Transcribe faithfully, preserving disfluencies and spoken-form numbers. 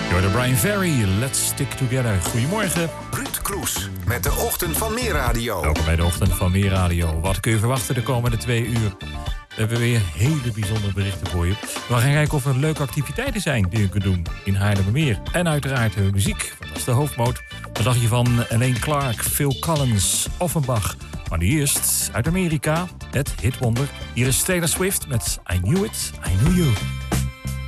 Door Brian Ferry, Let's Stick Together. Goedemorgen. Ruud Kroes met de Ochtend van Meer Radio. Welkom bij de Ochtend van Meer Radio. Wat kun je verwachten de komende twee uur? We hebben weer hele bijzondere berichten voor je. We gaan kijken of er leuke activiteiten zijn die je kunt doen in Haarlemmermeer. En uiteraard uh, muziek, dat is de hoofdmoot. Wat dacht je van Elaine Clark, Phil Collins, Offenbach? Maar nu eerst uit Amerika, het hitwonder. Hier is Taylor Swift met I Knew It, I Knew You.